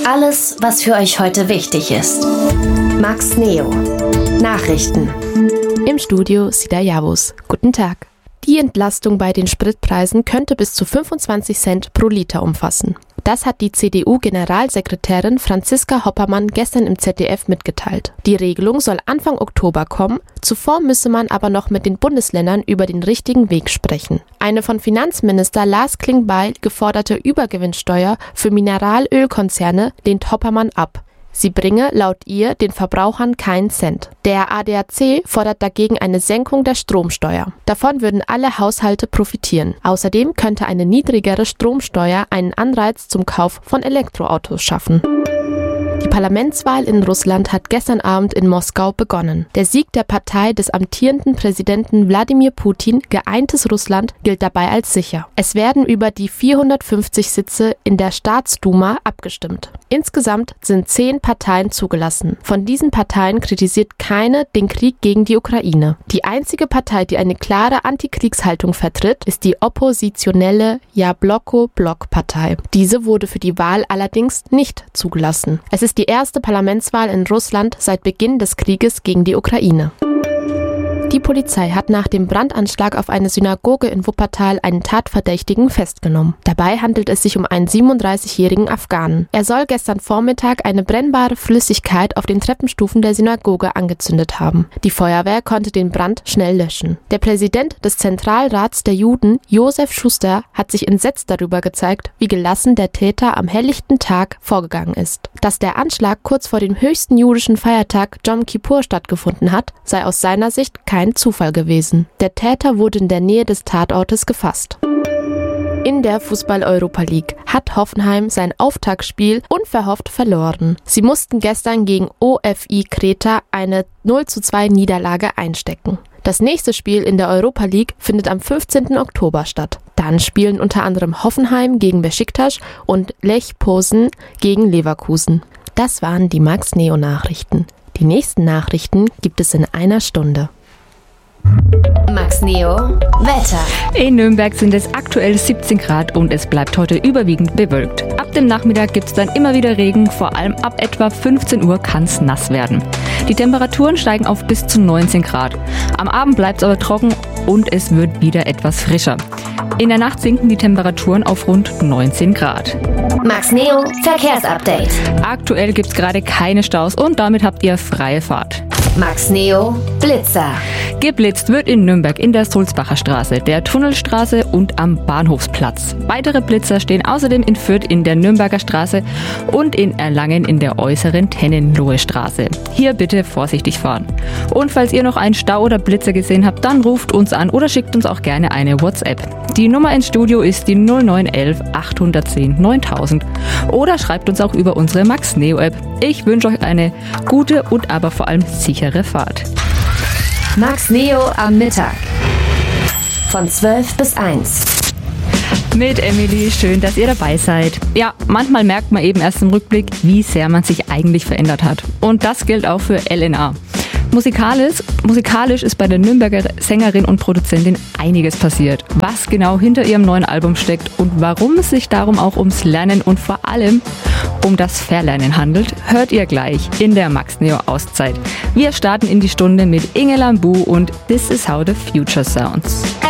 Alles, was für euch heute wichtig ist. Max Neo. Nachrichten. Im Studio Sida Javus. Guten Tag. Die Entlastung bei den Spritpreisen könnte bis zu 25 Cent pro Liter umfassen. Das hat die CDU-Generalsekretärin Franziska Hoppermann gestern im ZDF mitgeteilt. Die Regelung soll Anfang Oktober kommen, zuvor müsse man aber noch mit den Bundesländern über den richtigen Weg sprechen. Eine von Finanzminister Lars Klingbeil geforderte Übergewinnsteuer für Mineralölkonzerne lehnt Hoppermann ab. Sie bringe laut ihr den Verbrauchern keinen Cent. Der ADAC fordert dagegen eine Senkung der Stromsteuer. Davon würden alle Haushalte profitieren. Außerdem könnte eine niedrigere Stromsteuer einen Anreiz zum Kauf von Elektroautos schaffen. Die Parlamentswahl in Russland hat gestern Abend in Moskau begonnen. Der Sieg der Partei des amtierenden Präsidenten Wladimir Putin, Geeintes Russland, gilt dabei als sicher. Es werden über die 450 Sitze in der Staatsduma abgestimmt. Insgesamt sind 10 Parteien zugelassen. Von diesen Parteien kritisiert keine den Krieg gegen die Ukraine. Die einzige Partei, die eine klare Antikriegshaltung vertritt, ist die oppositionelle Jabloko-Blok-Partei. Diese wurde für die Wahl allerdings nicht zugelassen. Es ist die erste Parlamentswahl in Russland seit Beginn des Krieges gegen die Ukraine. Die Polizei hat nach dem Brandanschlag auf eine Synagoge in Wuppertal einen Tatverdächtigen festgenommen. Dabei handelt es sich um einen 37-jährigen Afghanen. Er soll gestern Vormittag eine brennbare Flüssigkeit auf den Treppenstufen der Synagoge angezündet haben. Die Feuerwehr konnte den Brand schnell löschen. Der Präsident des Zentralrats der Juden, Josef Schuster, hat sich entsetzt darüber gezeigt, wie gelassen der Täter am helllichten Tag vorgegangen ist. Dass der Anschlag kurz vor dem höchsten jüdischen Feiertag Jom Kippur stattgefunden hat, sei aus seiner Sicht kein Zufall gewesen. Der Täter wurde in der Nähe des Tatortes gefasst. In der Fußball-Europa League hat Hoffenheim sein Auftaktspiel unverhofft verloren. Sie mussten gestern gegen OFI Kreta eine 0:2 Niederlage einstecken. Das nächste Spiel in der Europa League findet am 15. Oktober statt. Dann spielen unter anderem Hoffenheim gegen Beşiktaş und Lech Posen gegen Leverkusen. Das waren die Max Neo Nachrichten. Die nächsten Nachrichten gibt es in einer Stunde. Max Neo Wetter. In Nürnberg sind es aktuell 17 Grad und es bleibt heute überwiegend bewölkt. Ab dem Nachmittag gibt es dann immer wieder Regen, vor allem ab etwa 15 Uhr kann es nass werden. Die Temperaturen steigen auf bis zu 19 Grad. Am Abend bleibt es aber trocken und es wird wieder etwas frischer. In der Nacht sinken die Temperaturen auf rund 19 Grad. Max Neo Verkehrsupdate. Aktuell gibt es gerade keine Staus und damit habt ihr freie Fahrt. Max Neo Blitzer. Geblitzt wird in Nürnberg in der Sulzbacher Straße, der Tunnelstraße und am Bahnhofsplatz. Weitere Blitzer stehen außerdem in Fürth in der Nürnberger Straße und in Erlangen in der äußeren Tennenlohe Straße. Hier bitte vorsichtig fahren. Und falls ihr noch einen Stau oder Blitzer gesehen habt, dann ruft uns an oder schickt uns auch gerne eine WhatsApp. Die Nummer ins Studio ist die 0911 810 9000 oder schreibt uns auch über unsere Max Neo App. Ich wünsche euch eine gute und aber vor allem sichere Fahrt. Max Neo am Mittag. Von 12 bis 1. Mit Emily, schön, dass ihr dabei seid. Ja, manchmal merkt man eben erst im Rückblick, wie sehr man sich eigentlich verändert hat. Und das gilt auch für LNA. Musikalisch ist bei der Nürnberger Sängerin und Produzentin einiges passiert. Was genau hinter ihrem neuen Album steckt und warum es sich darum auch ums Lernen und vor allem um das Verlernen handelt, hört ihr gleich in der Max Neo Auszeit. Wir starten in die Stunde mit Inge Lambu und This is how the future sounds.